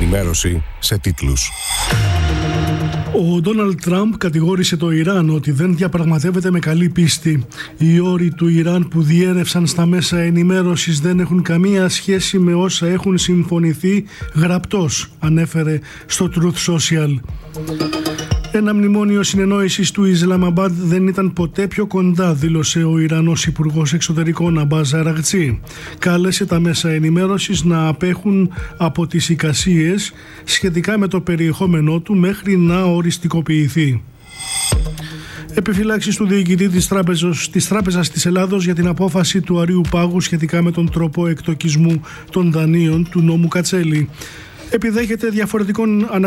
ενημέρωση σε τίτλους. Ο Ντόναλντ Τραμπ κατηγόρησε το Ιράν ότι δεν διαπραγματεύεται με καλή πίστη. Οι όροι του Ιράν που διέρευσαν στα μέσα ενημέρωσης δεν έχουν καμία σχέση με όσα έχουν συμφωνηθεί γραπτός, ανέφερε στο Truth Social. Ένα μνημόνιο συνεννόησης του Ισλαμαμπάντ δεν ήταν ποτέ πιο κοντά, δήλωσε ο Ιρανός Υπουργός Εξωτερικών Αμπάζ Αραγτσί. Κάλεσε τα μέσα ενημέρωσης να απέχουν από τις εικασίες σχετικά με το περιεχόμενό του μέχρι να οριστικοποιηθεί. Επιφυλάξεις του διοικητή της Τράπεζας της Ελλάδος για την απόφαση του Αρείου Πάγου σχετικά με τον τρόπο εκτοκισμού των δανείων του νόμου Κατσέλη. Επιδέχεται διαφορετικών